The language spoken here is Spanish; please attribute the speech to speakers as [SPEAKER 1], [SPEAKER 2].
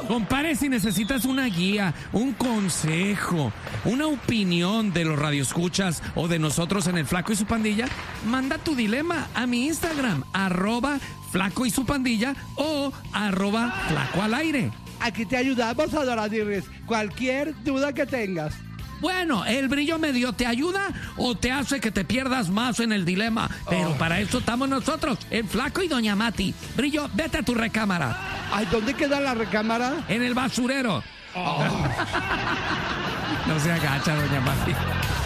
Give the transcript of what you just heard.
[SPEAKER 1] Compare, si necesitas una guía, un consejo, una opinión de los radioescuchas o de nosotros en el Flaco y su Pandilla, manda tu dilema a mi Instagram, @Flaco y su Pandilla o @Flaco al aire.
[SPEAKER 2] Aquí te ayudamos, Adoradirris. Cualquier duda que tengas.
[SPEAKER 1] Bueno, el brillo medio te ayuda o te hace que te pierdas más en el dilema. Pero para eso estamos nosotros, el Flaco y Doña Mati. Brillo, vete a tu recámara.
[SPEAKER 2] Ay, ¿dónde queda la recámara?
[SPEAKER 1] En el basurero. No se agacha, Doña Mati.